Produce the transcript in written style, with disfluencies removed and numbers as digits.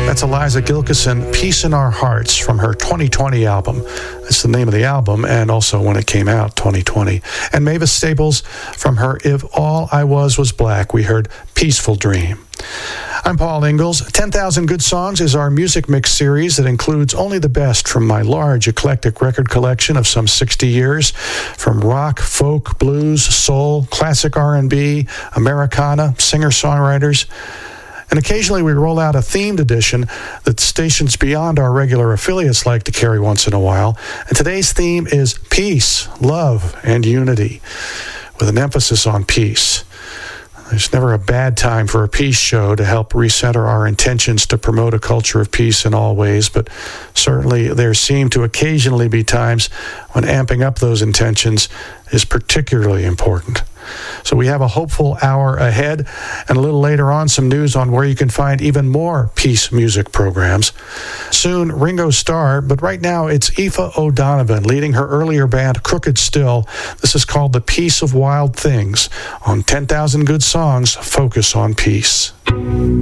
That's Eliza Gilkyson, Peace in Our Hearts, from her 2020 album. That's the name of the album, and also when it came out, 2020. And Mavis Staples, from her If All I Was Black, we heard Peaceful Dream. I'm Paul Ingalls. 10,000 Good Songs is our music mix series that includes only the best from my large eclectic record collection of some 60 years, from rock, folk, blues, soul, classic R&B, Americana, singer-songwriters. And occasionally we roll out a themed edition that stations beyond our regular affiliates like to carry once in a while. And today's theme is peace, love, and unity, with an emphasis on peace. There's never a bad time for a peace show to help recenter our intentions to promote a culture of peace in all ways, but certainly there seem to occasionally be times when amping up those intentions is particularly important. So we have a hopeful hour ahead, and a little later on, some news on where you can find even more peace music programs. Soon, Ringo Starr, but right now it's Aoife O'Donovan leading her earlier band, Crooked Still. This is called The Peace of Wild Things. On 10,000 Good Songs, focus on peace.